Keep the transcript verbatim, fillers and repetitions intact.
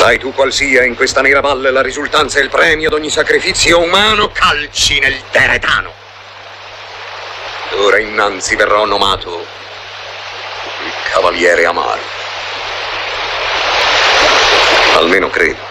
Sai tu qual sia in questa nera valle la risultanza e il premio d'ogni sacrificio umano? Calci nel teretano. D'ora innanzi verrò nomato il Cavaliere Amaro. Almeno credo.